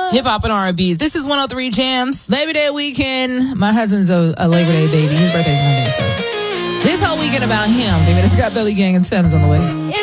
hip hop and R&B. This is 103 Jams. Labor Day weekend. My husband's a Labor Day baby. His birthday's Monday, so this whole weekend about him. David Scott, Belly Gang, and Sims on the way.